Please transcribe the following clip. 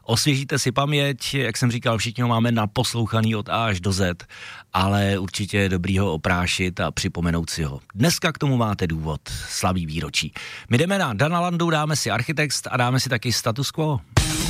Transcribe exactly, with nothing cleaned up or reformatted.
osvěžíte si paměť, jak jsem říkal, všichni ho máme naposlouchaný od A až do Z, ale určitě je dobrý ho oprášit a připomenout si ho. Dneska k tomu máte důvod, slaví výročí. My jdeme na Dana Landu, dáme si Architext a dáme si taky Status Quo.